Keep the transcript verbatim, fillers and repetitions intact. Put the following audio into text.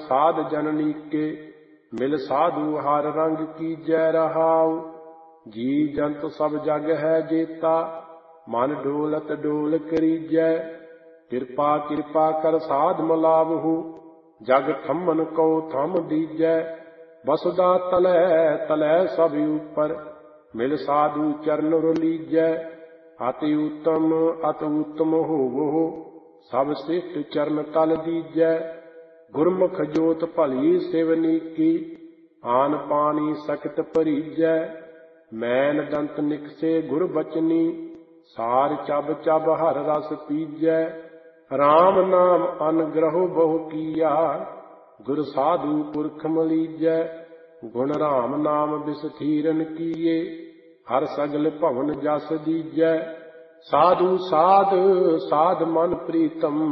साध जननी के, मिल साधु हर रंग कीजै रहाउ। जी जंत सब जग है जेता, मन डोलत डोल करीजै। किरपा किरपा कर साध मलावहु, जग थमन को थम दीजै। वसुदा तलै तलै सब ऊपर, मिल साधु चरण रलीजै। अति उत्तम अति उत्तम होवो, सब श्रेष्ठ चरण तल दीजै। गुरमुख जोत भली सेवनी की, आन पानी सकित परीजै। मैन दंत निकसे गुर बचनी, सार चब चब हर रस पीजै। राम नाम अनुग्रह बहु किया, गुर साधु पुरख मलीजै। गुण राम नाम बिसथीरन किए, हर सगल भवन जस दीजै। साधु साध साध मन प्रीतम,